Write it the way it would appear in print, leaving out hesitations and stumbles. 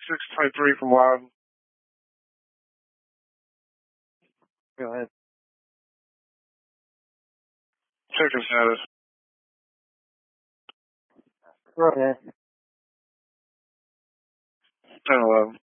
623 from Loud. Go ahead. Check your status. Go ahead. 1011.